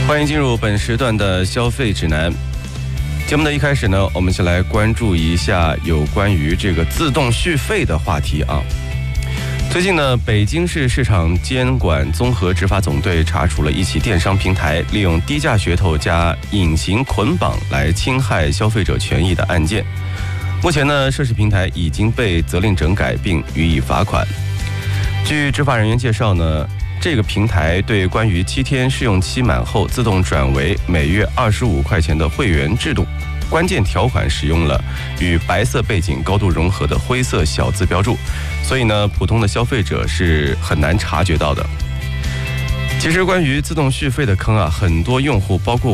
欢迎进入本时段的消费指南。节目的一开始呢，我们先来关注一下有关于这个自动续费的话题啊。最近呢，北京市市场监管综合执法总队查处了一起电商平台利用低价噱头加隐形捆绑来侵害消费者权益的案件。目前呢，涉事平台已经被责令整改并予以罚款。据执法人员介绍呢，这个平台对关于7天试用期满后自动转为每月25块钱的会员制度，关键条款使用了与白色背景高度融合的灰色小字标注，所以呢，普通的消费者是很难察觉到的。其实关于自动续费的坑啊，很多用户包括